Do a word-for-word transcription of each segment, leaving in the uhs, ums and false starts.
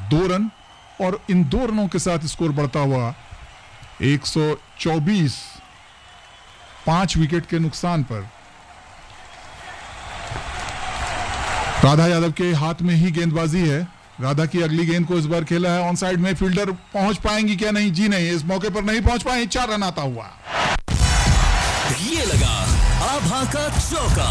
दो रन और इन दो रनों के साथ स्कोर बढ़ता हुआ एक सौ चौबीस, पांच विकेट के नुकसान पर। राधा यादव के हाथ में ही गेंदबाजी है। राधा की अगली गेंद को इस बार खेला है ऑन साइड में, फील्डर पहुंच पाएंगी क्या? नहीं जी नहीं, इस मौके पर नहीं पहुंच पाए। चार रन आता हुआ ये लगा आभा का चौका।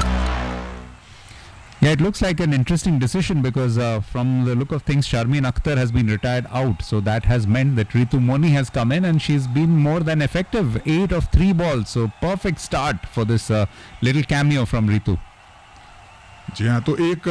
Yeah, it looks like an interesting decision because uh, from the look of things, Sharmeen Akhtar has been retired out. So that has meant that Ritu Moni has come in and she's been more than effective. Eight of three balls. So perfect start for this uh, little cameo from Ritu. जी हाँ, तो एक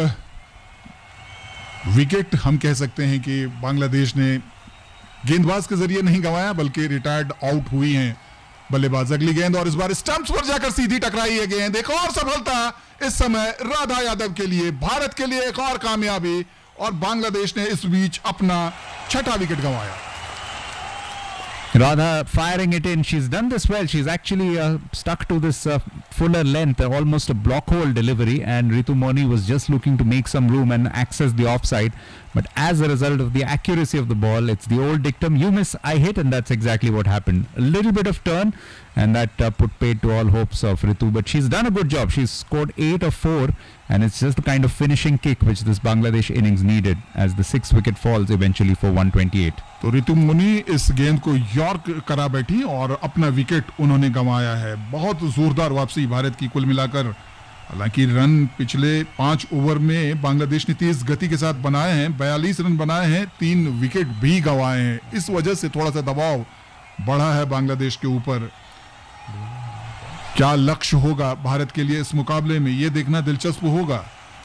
wicket हम कह सकते हैं कि बांग्लादेश ने गेंदबाज के जरिए नहीं गंवाया, बल्कि रिटायर्ड आउट हुई हैं बल्लेबाज। अगली गेंद और इस बार स्टंप्स पर जाकर सीधी टकराई है गेंद। एक और सफलता इस समय राधा यादव के लिए, भारत के लिए एक और कामयाबी, और बांग्लादेश ने इस बीच अपना छठा विकेट गंवाया। Radha firing it in. She's done this well. She's actually uh, stuck to this uh, fuller length, uh, almost a block hole delivery, and Ritu Moni was just looking to make some room and access the offside. But as a result of the accuracy of the ball, it's the old dictum, you miss, I hit, and that's exactly what happened. A little bit of turn, and that uh, put paid to all hopes of Ritu. But she's done a good job. She's scored eight of four, and it's just the kind of finishing kick which this Bangladesh innings needed as the sixth wicket falls eventually for one twenty-eight. तो रितु मुनी इस गेंद को York करा बैठी और अपना wicket उन्होंने गंवाया है। बहुत जोरदार वापसी भारत की कुल मिलाकर। हालांकि रन पिछले पांच ओवर में बांग्लादेश ने तेज गति के साथ बनाए हैं, बयालीस रन बनाए हैं, तीन विकेट भी गंवाए हैं। इस वजह से थोड़ा सा दबाव बढ़ा है बांग्लादेश के ऊपर। क्या लक्ष्य होगा भारत के लिए इस मुकाबले में, यह देखना दिलचस्प होगा।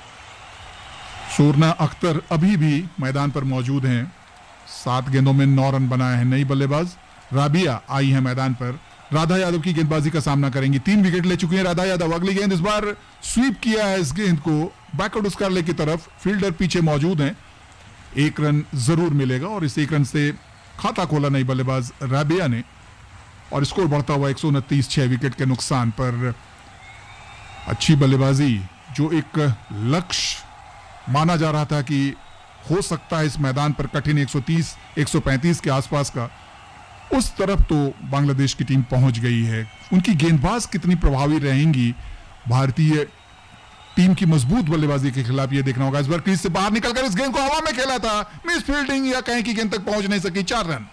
शोरना अख्तर अभी भी मैदान पर मौजूद हैं। सात गेंदों में नौ रन बनाए हैं नई बल्लेबाज। राबिया आई है मैदान पर, राधा यादव की गेंदबाजी का सामना करेंगी। तीन विकेट ले चुकी हैं राधा यादव। अगली गेंद इस बार स्वीप किया है इस गेंद को बैकवर्ड स्कारले की तरफ, फील्डर पीछे मौजूद हैं। एक रन जरूर मिलेगा और इस एक रन से खाता खोला नई बल्लेबाज राबिया ने, और स्कोर बढ़ता हुआ एक सौ उनतीस, छह विकेट के नुकसान पर। अच्छी बल्लेबाजी, जो एक लक्ष्य माना जा रहा था कि हो सकता है इस मैदान पर कठिन एक सौ तीस, एक सौ पैंतीस के आसपास का, उस तरफ तो बांग्लादेश की टीम पहुंच गई है। उनकी गेंदबाज कितनी प्रभावी रहेंगी भारतीय टीम की मजबूत बल्लेबाजी के खिलाफ, यह देखना होगा। इस बार क्रीज से बाहर निकलकर इस गेंद को हवा में खेला था, मिस फील्डिंग या कहीं की गेंद तक पहुंच नहीं सकी। चार रन।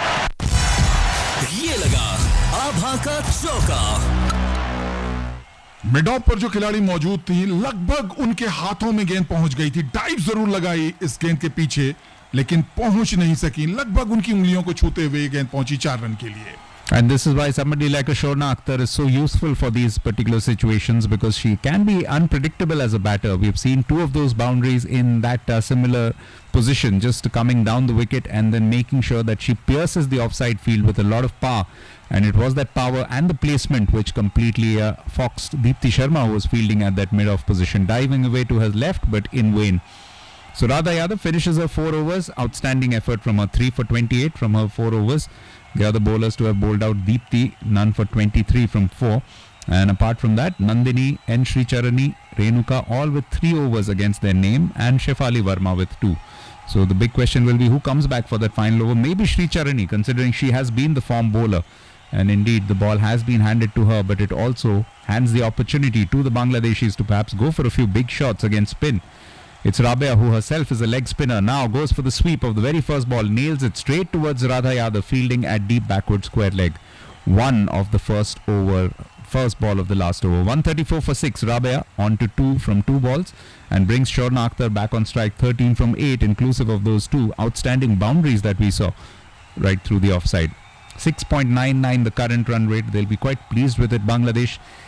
ये लगा आभा का चौका। मिड ऑफ पर जो खिलाड़ी मौजूद थी, लगभग उनके हाथों में गेंद पहुंच गई थी। डाइव जरूर लगाई इस गेंद के पीछे, लेकिन पहुंच नहीं सकी। लगभग उनकी उंगलियों को छूते हुए गेंद पहुंची चार रन के लिए। And this is why somebody like a Shorna Akhtar is so useful for these particular situations, because she can be unpredictable as a batter. We've seen two of those boundaries in that uh, similar position, just coming down the wicket and then making sure that she pierces the offside field with a lot of power. And it was that power and the placement which completely uh, foxed Deepti Sharma, who was fielding at that mid-off position, diving away to her left, but in vain. So Radha Yadav finishes her four overs. Outstanding effort from her, three for twenty-eight from her four overs. The other bowlers to have bowled out Deepti, none for twenty-three from four. And apart from that, Nandini, N. Sri Charani, Renuka, all with three overs against their name, and Shefali Verma with two. So the big question will be who comes back for that final over. Maybe Sri Charani, considering she has been the form bowler. And indeed, the ball has been handed to her, but it also hands the opportunity to the Bangladeshis to perhaps go for a few big shots against spin. It's Rabia, who herself is a leg spinner, now goes for the sweep of the very first ball, nails it straight towards Radha Yadav, fielding at deep backward square leg. One of the first over, first ball of the last over. one thirty-four for six, Rabia on to two from two balls, and brings Shorna Akhtar back on strike, thirteen from eight, inclusive of those two outstanding boundaries that we saw right through the offside. six point nine nine the current run rate. They'll be quite pleased with it, Bangladesh.